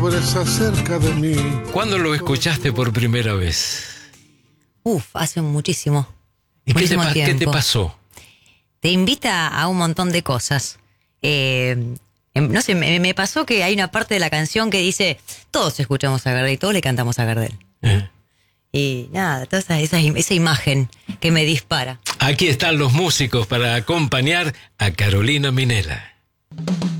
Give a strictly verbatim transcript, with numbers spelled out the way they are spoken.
cerca de mí. ¿Cuándo lo escuchaste por primera vez? Uf, hace muchísimo. ¿Y qué te, muchísimo pa- tiempo. qué te pasó? Te invita a un montón de cosas. Eh, em, no sé, me, me pasó que hay una parte de la canción que dice, todos escuchamos a Gardel y todos le cantamos a Gardel. Eh. Y nada, toda esa, esa, esa imagen que me dispara. Aquí están los músicos para acompañar a Carolina Minela.